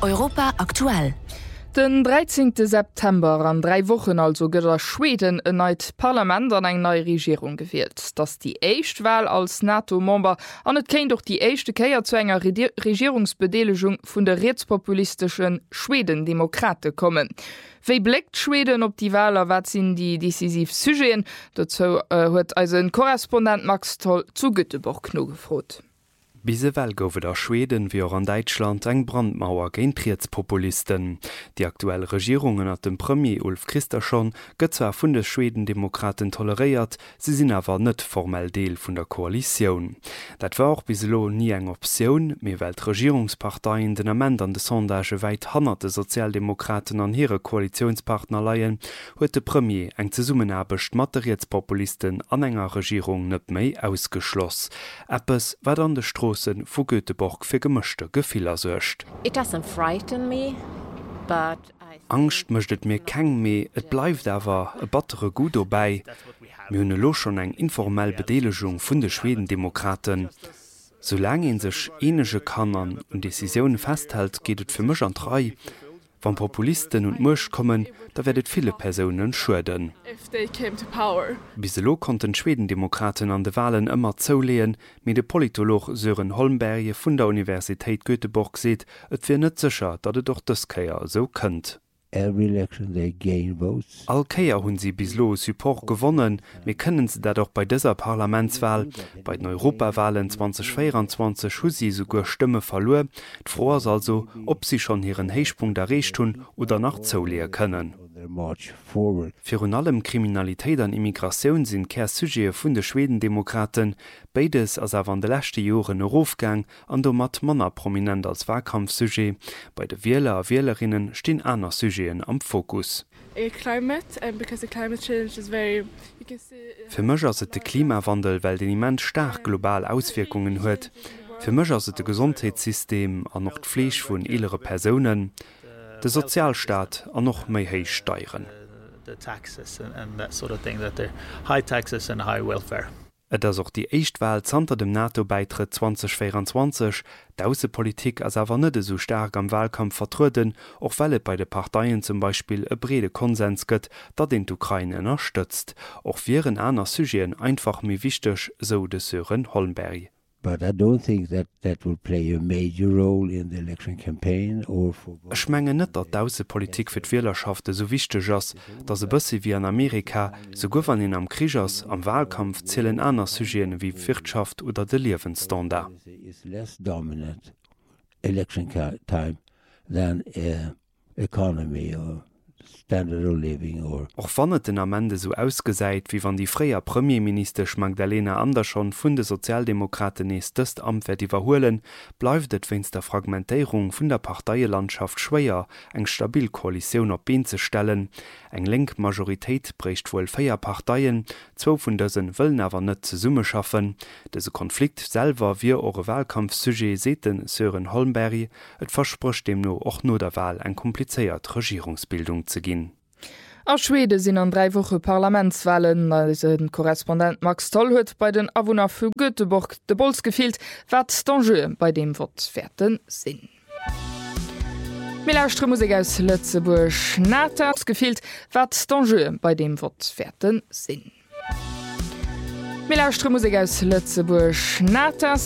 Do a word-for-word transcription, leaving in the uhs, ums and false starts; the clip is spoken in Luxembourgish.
Europa aktuell. Den dreizehnten September an drei Wochen also gëtt der Schweden ein neues Parlament an eng neue Regierung gewählt. Das die erste Wahl als NATO-Member an et kennt doch die erste Käier zu enger Regierungsbedeligung vun der rechtspopulistischen Schweden-Demokrate kommen. Wéi blickt Schweden op die Wahler, wat sind die decisiv Sujeten? Dazu äh, huet also ein Korrespondent Max Toll zu Göteborg no gefrot. Bisewel goufe der Schweden wie auch an Deutschland eng Brandmauer géint Rechtspopulisten. Die aktuelle Regierungen hat dem Premier Ulf Kristersson gëtt zwar vun de Schweden-Demokraten toleréiert, sie sinn awer net formell Deel vun der Koalition. Dat war auch biselo nie eng Option, méi wät Regierungsparteien den Amend an de Sondage weit hannerte Sozialdemokraten an hire Koalitionspartner leiien, huet de Premier eng ze Summenabecht mat de Rechtspopulisten an enger Regierung net méi ausgeschloss. Appes wat an de Stro vu Göteborg fir gemischte Gefehler secht. Angst möchtet mir keng me, et bleif dawer e battere gut vorbei. Mi hunne lo schon eng informell Bedelegung vun de Schweden-Demokraten. Solange en sech enesche Kannern und Decisionen festhält, geht et fir mech an drei. Wann Populisten und Mursch kommen, da werdet viele Personen schuden. Biselo konnten Schweden-Demokraten an de Wahlen immer zoulehen, mit de Politolog Sören Holmberg vun der Universität Göteborg seht, et fir net sicher, dat et doch das Käier so könnt. Alkeier hunn sie bislo Support gewonnen, mir können sie dadurch bei dieser Parlamentswahl, bei den Europawahlen zwanzig vierundzwanzig hu sie sogar Stimme verloren, froh ist also, ob sie schon ihren Heichpunkt erreicht hun oder nach zouleer können. Für un allem Kriminalität an Immigration sind kein Sujet vun de Schweden-Demokraten, beides als awer an de letzte Joren Rofgang an do mat Manner prominent als Wahlkampfsujet. Bei de Wähler a Wählerinnen stehen aner Sujeten am Fokus. Für mich ist es der Klimawandel, weil den immens stark global Auswirkungen huet. Für mich ist es das Gesundheitssystem an noch d'Fleisch von ältere Personen, der Sozialstaat an noch méi héich steieren. Et ass auch die Echtwahl zanter dem NATO-Beitritt zwanzig vierundzwanzig, d'Außenpolitik as awer net so stark am Wahlkampf vertruden, och weil et bei de Parteien zum Beispiel e brede Konsens gëtt, dat den d'Ukraine unterstützt. Och wären aner Sujeten einfach mi wichtig, so de Sören Holmberg. But I don't think that that will play a major role in the election campaign or for. Ich meine net, dat d'Außenpolitik fir d'Wählerschaft so wichtig ist, dass se bësse wie an Amerika, sogar wann in am Krieg ist, am Wahlkampf zählen aner Sujeten wie Wirtschaft oder de Lebensstandard. It's less dominant election time than uh, economy or standard of living or. Och wannet den am Ende so ausgesäit, wie wann die freier Premierminister Magdalena Andersson vun de Sozialdemokraten nees dëst Amt werd iwwerhoelen, bleifet et wenns der Fragmentéierung vun der Parteienlandschaft schwéier, eng stabil Koalition op Been ze stellen. Eng lenk Majoritéit brecht wohl féier Parteien, zwo vun dësen wëllen awer net ze Summe schaffen. Dese Konflikt selver wie eure Wahlkampfsujet seten Sören Holmberg, et versprocht dem no och no der Wahl eng kompliceéiert Regierungsbildung ze ginn. A Schwede sinn an drei Woche Parlamentswahlen den Korrespondent Max Toll huet bei den Awohner vu Göteborg de Bolz gefielt, wat d'Enjeu bei dem Wortfährten sinn. Melausstre Musik aus Lützeburg Natas gefielt, wat d'Enjeu bei dem Wortfährten sinn. Melausstre Musik aus Lützeburg Natas